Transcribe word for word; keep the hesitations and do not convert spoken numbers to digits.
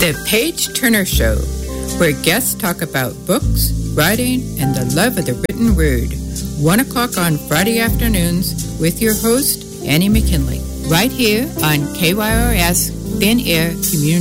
The Page Turner Show, where guests talk about books, writing, and the love of the written word. One o'clock on Friday afternoons with your host, Annie McKinley, right here on K Y R S Thin Air Community